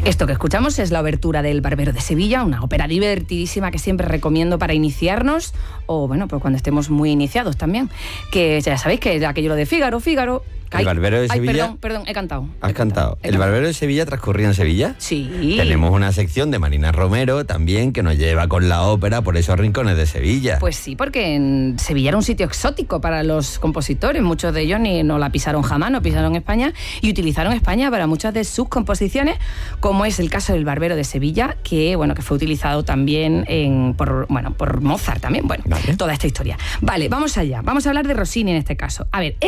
Esto que escuchamos es la obertura del Barbero de Sevilla, una ópera divertidísima que siempre recomiendo para iniciarnos, o bueno, pues cuando estemos muy iniciados también, que ya sabéis que es aquello de Fígaro. El Barbero de Sevilla... Perdón, he cantado. ¿Has cantado? ¿El Barbero de Sevilla transcurría en Sevilla? Sí. Tenemos una sección de Marina Romero también que nos lleva con la ópera por esos rincones de Sevilla. Pues sí, porque en Sevilla era un sitio exótico para los compositores. Muchos de ellos no la pisaron jamás, no pisaron España y utilizaron España para muchas de sus composiciones, como es el caso del Barbero de Sevilla, que fue utilizado también por Mozart también. Bueno, vale. Toda esta historia. Vale, vamos allá. Vamos a hablar de Rossini en este caso. A ver,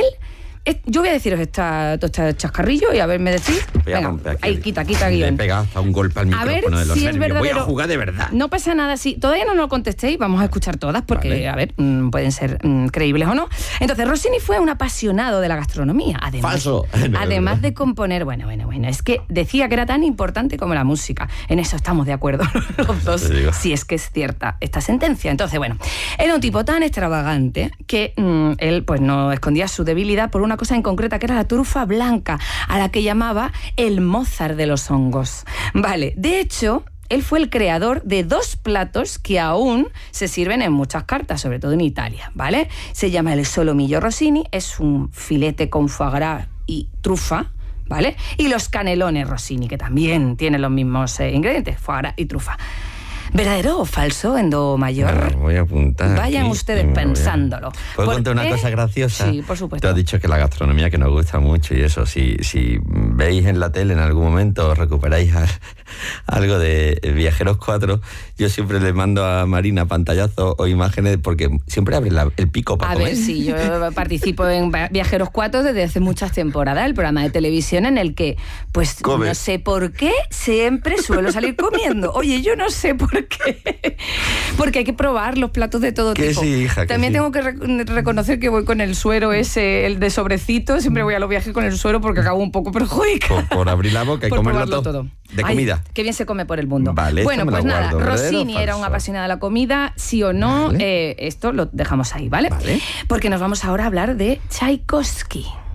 yo voy a deciros este chascarrillo y a ver, me decís. Venga, ahí, quita guión. Le he pegado hasta un golpe al micrófono de los nervios. Es voy a jugar de verdad. No pasa nada, si todavía no lo contestéis, vamos a escuchar todas, porque, vale. A ver, pueden ser creíbles o no. Entonces, Rossini fue un apasionado de la gastronomía. Falso. Además de componer, bueno, es que decía que era tan importante como la música. En eso estamos de acuerdo los dos, si es que es cierta esta sentencia. Entonces, era un tipo tan extravagante que él pues no escondía su debilidad por una cosa en concreta, que era la trufa blanca, a la que llamaba el Mozart de los hongos. Vale, de hecho, él fue el creador de 2 platos que aún se sirven en muchas cartas, sobre todo en Italia, ¿vale? Se llama el solomillo Rossini, es un filete con foie gras y trufa, ¿vale? Y los canelones Rossini, que también tienen los mismos ingredientes, foie gras y trufa. ¿Verdadero o falso en do mayor? Voy a apuntar. Vayan ustedes pensándolo. ¿Puedo contar una cosa graciosa? Sí, por supuesto. Tú has dicho que la gastronomía que nos gusta mucho y eso, si veis en la tele en algún momento, recuperáis algo de Viajeros 4, yo siempre le mando a Marina pantallazos o imágenes porque siempre abre el pico para comer. A ver, sí, yo participo en Viajeros 4 desde hace muchas temporadas, el programa de televisión en el que, pues, no sé por qué, siempre suelo salir comiendo. Oye, yo no sé por qué. Porque hay que probar los platos de todo tipo. Sí, hija, también tengo que reconocer que voy con el suero ese, el de sobrecito. Siempre voy a los viajes con el suero porque acabo un poco perjudicado. Por abrir la boca y comerlo todo. De comida. Qué bien se come por el mundo. Vale, bueno, pues nada, guardo, Rossini era un apasionado de la comida, sí o no, vale. Esto lo dejamos ahí, ¿vale? Porque nos vamos ahora a hablar de Tchaikovsky.